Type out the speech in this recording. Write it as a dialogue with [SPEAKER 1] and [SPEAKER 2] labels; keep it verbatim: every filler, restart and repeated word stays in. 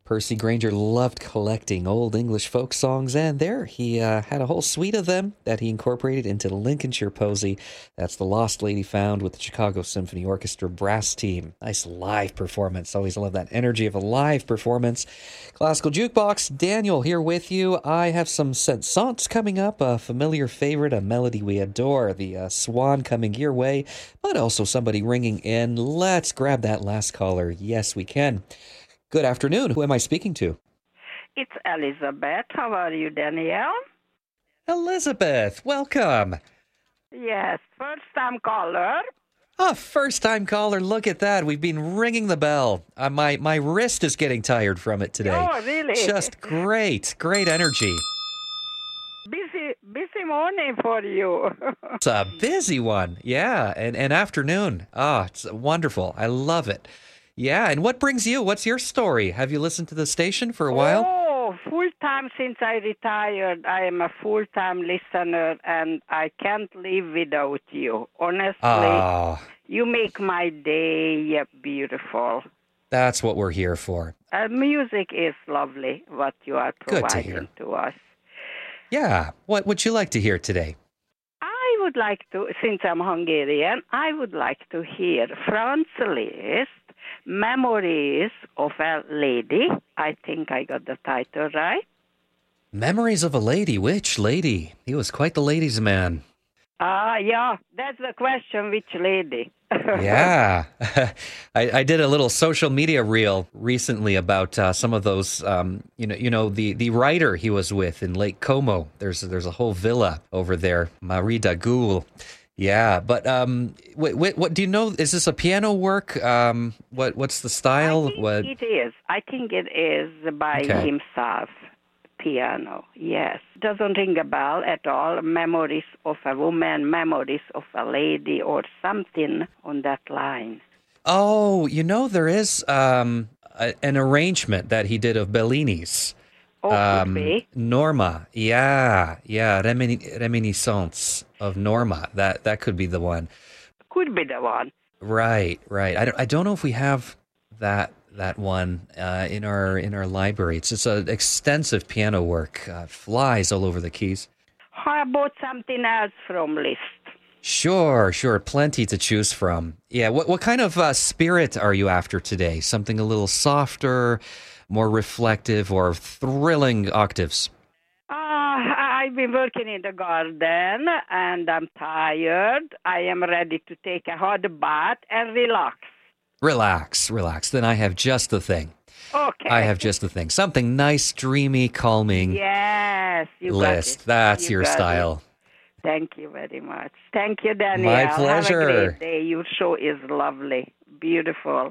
[SPEAKER 1] Percy Granger loved collecting old English folk songs, and there he uh, had a whole suite of them that he incorporated into the Lincolnshire Posy. That's The Lost Lady Found with the Chicago Symphony Orchestra brass team. Nice live performance. Always love that energy of a live performance. Classical Jukebox, Daniel here with you. I have some Saint-Saëns coming up, a familiar favorite, a melody we adore, the uh, Swan coming your way, but also somebody ringing in. Let's grab that last caller. Yes, we can. Good afternoon. Who am I speaking to?
[SPEAKER 2] It's Elizabeth. How are you, Danielle?
[SPEAKER 1] Elizabeth, welcome.
[SPEAKER 2] Yes, first-time caller.
[SPEAKER 1] Oh, first-time caller. Look at that. We've been ringing the bell. Uh, my, my wrist is getting tired from it today.
[SPEAKER 2] Oh, really?
[SPEAKER 1] Just great. Great energy.
[SPEAKER 2] Busy, busy morning for you.
[SPEAKER 1] It's a busy one. Yeah, and, and afternoon. Oh, it's wonderful. I love it. Yeah, and what brings you? What's your story? Have you listened to the station for a while?
[SPEAKER 2] Oh, full-time since I retired. I am a full-time listener, and I can't live without you. Honestly,
[SPEAKER 1] Oh,
[SPEAKER 2] you make my day beautiful.
[SPEAKER 1] that's what we're here for.
[SPEAKER 2] Uh, music is lovely, what you are
[SPEAKER 1] Good to
[SPEAKER 2] providing
[SPEAKER 1] hear.
[SPEAKER 2] to us.
[SPEAKER 1] Yeah, what would you like to hear today?
[SPEAKER 2] I would like to, since I'm Hungarian, I would like to hear Franz Liszt, Memories of a Lady. I think I got the title right.
[SPEAKER 1] Memories of a Lady. Which lady? He was quite the ladies' man.
[SPEAKER 2] Ah, yeah, that's the question, which lady?
[SPEAKER 1] Yeah. I, I did a little social media reel recently about uh, some of those, um, you know, you know, the, the writer he was with in Lake Como. There's there's a whole villa over there, Marie Dagoul. Yeah, but um, what, what, what do you know? Is this a piano work? Um, what what's the style?
[SPEAKER 2] I think
[SPEAKER 1] What?
[SPEAKER 2] it is. I think it is by
[SPEAKER 1] Okay.
[SPEAKER 2] himself. Piano, yes. Doesn't ring a bell at all. Memories of a woman, memories of a lady, or something on that line.
[SPEAKER 1] Oh, you know, there is um, a, an arrangement that he did of Bellini's.
[SPEAKER 2] Oh, could
[SPEAKER 1] Um,
[SPEAKER 2] be.
[SPEAKER 1] Norma, yeah, yeah, Remini- reminiscence of Norma. That that could be the one.
[SPEAKER 2] Could be the one.
[SPEAKER 1] Right, right. I don't, I don't know if we have that that one uh, in our in our library. It's just an extensive piano work. Uh, flies all over the keys.
[SPEAKER 2] How about something else from Liszt?
[SPEAKER 1] Sure, sure. Plenty to choose from. Yeah. What what kind of uh, spirit are you after today? Something a little softer, more reflective, or thrilling octaves?
[SPEAKER 2] Uh, I've been working in the garden and I'm tired. I am ready to take a hot bath and relax.
[SPEAKER 1] Relax, relax. Then I have just the thing.
[SPEAKER 2] Okay.
[SPEAKER 1] I have just the thing. Something nice, dreamy, calming.
[SPEAKER 2] Yes, you got
[SPEAKER 1] List.
[SPEAKER 2] it.
[SPEAKER 1] That's
[SPEAKER 2] You
[SPEAKER 1] your
[SPEAKER 2] got it.
[SPEAKER 1] style.
[SPEAKER 2] Thank you very much. Thank you, Danielle.
[SPEAKER 1] My
[SPEAKER 2] Have a
[SPEAKER 1] pleasure.
[SPEAKER 2] great day. Your show is lovely. Beautiful.